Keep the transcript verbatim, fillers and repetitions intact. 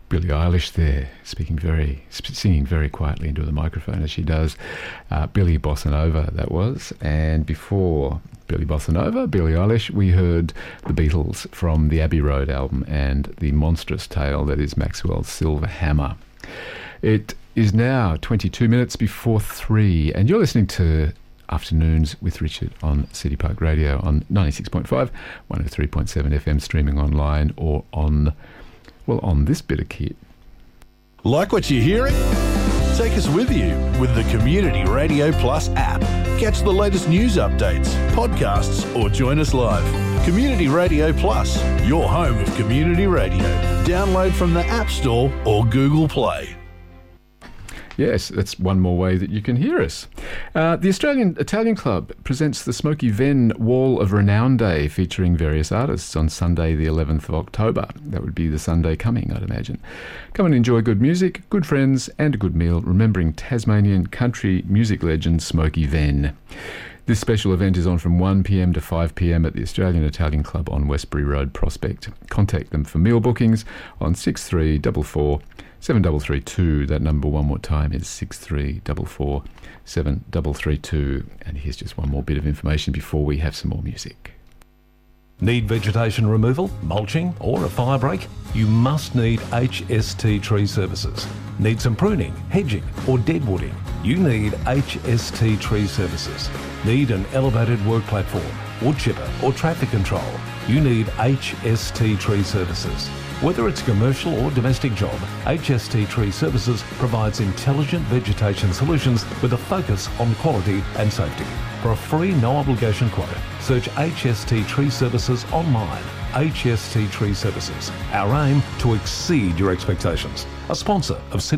Billie Eilish there, speaking very, singing very quietly into the microphone as she does. Uh, Billie Bossa Nova, that was. And before Billie Bossa Nova, Billie Eilish, we heard the Beatles from the Abbey Road album and the monstrous tale that is Maxwell's Silver Hammer. It is now twenty-two minutes before three, and you're listening to Afternoons with Richard on City Park Radio on ninety-six point five, one oh three point seven F M, streaming online or on, well, on this bit of kit. Like what you're hearing? Take us with you with the Community Radio Plus app. Catch the latest news updates, podcasts, or join us live. Community Radio Plus, your home of community radio. Download from the App Store or Google Play. Yes, that's one more way that you can hear us. Uh, the Australian Italian Club presents the Smoky Venn Wall of Renown Day, featuring various artists on Sunday the eleventh of October. That would be the Sunday coming, I'd imagine. Come and enjoy good music, good friends and a good meal, remembering Tasmanian country music legend Smoky Venn. This special event is on from one p.m. to five p.m. at the Australian Italian Club on Westbury Road, Prospect. Contact them for meal bookings on six three four four seven three three two. That number one more time is six three four four seven three three two. And here's just one more bit of information before we have some more music. Need vegetation removal, mulching or a fire break? You must need H S T Tree Services. Need some pruning, hedging or deadwooding? You need H S T Tree Services. Need an elevated work platform, wood chipper or traffic control? You need H S T Tree Services. Whether it's a commercial or domestic job, H S T Tree Services provides intelligent vegetation solutions with a focus on quality and safety. For a free, no-obligation quote, search H S T Tree Services online. H S T Tree Services. Our aim to exceed your expectations. A sponsor of City